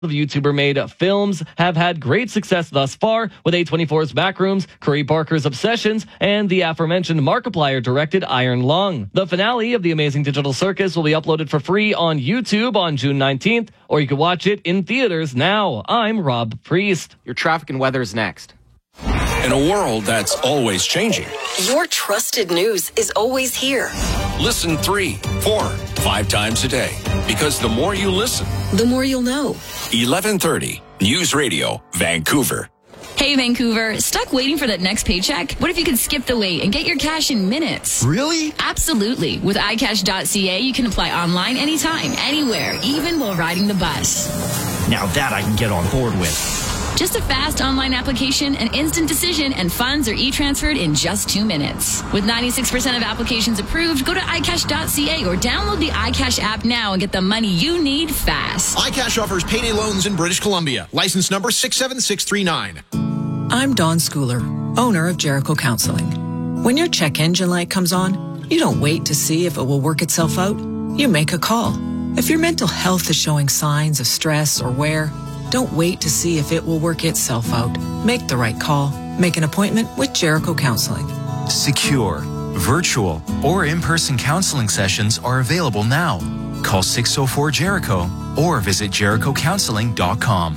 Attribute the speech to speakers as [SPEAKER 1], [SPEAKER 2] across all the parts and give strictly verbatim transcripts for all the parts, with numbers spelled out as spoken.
[SPEAKER 1] of YouTuber-made films have had great success thus far, with A twenty-four's Backrooms, Curry Barker's Obsessions, and the aforementioned Markiplier-directed Iron Lung. The finale of The Amazing Digital Circus will be uploaded for free on YouTube on June nineteenth, or you can watch it in theaters now. I'm Rob Priest.
[SPEAKER 2] Your traffic and weather is next.
[SPEAKER 3] In a world that's always changing,
[SPEAKER 4] your trusted news is always here.
[SPEAKER 3] Listen three, four, five times a day. Because the more you listen,
[SPEAKER 4] the more you'll know.
[SPEAKER 3] eleven thirty News Radio, Vancouver.
[SPEAKER 5] Hey, Vancouver, stuck waiting for that next paycheck? What if you could skip the wait and get your cash in minutes?
[SPEAKER 6] Really?
[SPEAKER 5] Absolutely. With i cash dot c a, you can apply online anytime, anywhere, even while riding the bus.
[SPEAKER 6] Now that I can get on board with.
[SPEAKER 5] Just a fast online application, an instant decision, and funds are e-transferred in just two minutes. With ninety-six percent of applications approved, go to i cash dot c a or download the iCash app now and get the money you need fast.
[SPEAKER 7] iCash offers payday loans in British Columbia. License number six seven six three nine.
[SPEAKER 8] I'm Dawn Schooler, owner of Jericho Counseling. When your check engine light comes on, you don't wait to see if it will work itself out. You make a call. If your mental health is showing signs of stress or wear, don't wait to see if it will work itself out. Make the right call. Make an appointment with Jericho Counseling.
[SPEAKER 9] Secure, virtual, or in-person counseling sessions are available now. Call six oh four Jericho or visit jericho counseling dot com.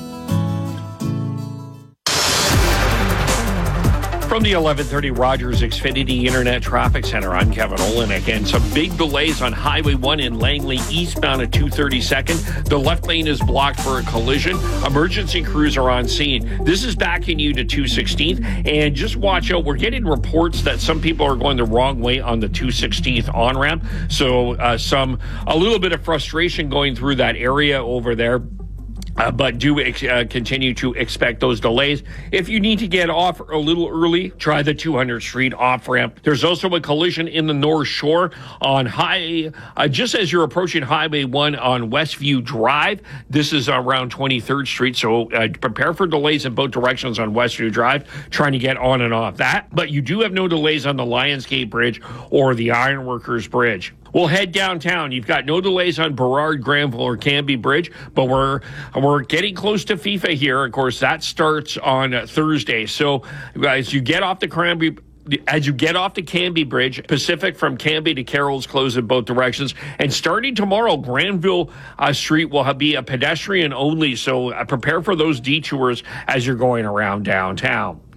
[SPEAKER 10] From the eleven thirty Rogers Xfinity Internet Traffic Center, I'm Kevin Olenek. And some big delays on Highway one in Langley, eastbound at two thirty-second. The left lane is blocked for a collision. Emergency crews are on scene. This is backing you to two sixteenth. And just watch out, we're getting reports that some people are going the wrong way on the two sixteenth on-ramp. So uh, some a little bit of frustration going through that area over there. Uh, but do uh, continue to expect those delays. If you need to get off a little early, try the two hundredth Street off-ramp. There's also a collision in the North Shore on high, uh, just as you're approaching Highway one on Westview Drive. This is around twenty-third Street, so uh, prepare for delays in both directions on Westview Drive, trying to get on and off that. But you do have no delays on the Lionsgate Bridge or the Ironworkers Bridge. We'll head downtown. You've got no delays on Burrard, Granville, or Canby Bridge, but we're we're getting close to FIFA here. Of course, that starts on Thursday. So as you get off the Cranby, as you get off the Canby Bridge, Pacific from Canby to Carroll's closed in both directions. And starting tomorrow, Granville uh, Street will have, be a pedestrian only. So uh, prepare for those detours as you're going around downtown.